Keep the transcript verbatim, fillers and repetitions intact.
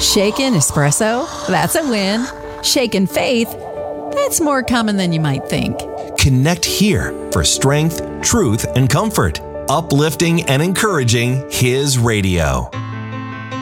Shaken espresso? That's a win. Shaken faith? That's more common than you might think. Connect here for strength, truth, and comfort. Uplifting and encouraging His radio.